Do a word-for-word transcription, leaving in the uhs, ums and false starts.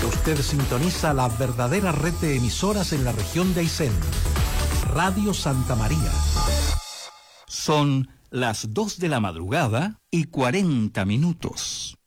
Usted sintoniza la verdadera red de emisoras en la región de Aysén. Radio Santa María. Son las dos de la madrugada y cuarenta minutos.